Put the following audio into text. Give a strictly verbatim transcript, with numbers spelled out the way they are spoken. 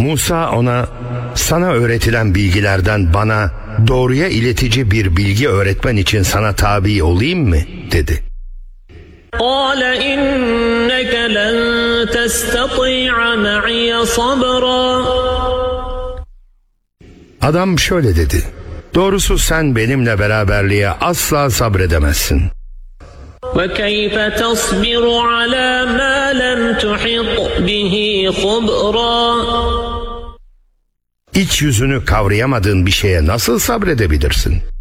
Musa ona, sana öğretilen bilgilerden bana doğruya iletici bir bilgi öğretmen için sana tabi olayım mı? dedi. قَالَ إِنَّكَ لَنْ تَسْتَطِيعَ مَعِيَ صَبْرًا. Adam şöyle dedi: doğrusu sen benimle beraberliğe asla sabredemezsin. وَكَيْفَ تَصْبِرُ عَلَى مَا لَمْ تُحِطْ بِهِ خُبْرًا. İç yüzünü kavrayamadığın bir şeye nasıl sabredebilirsin?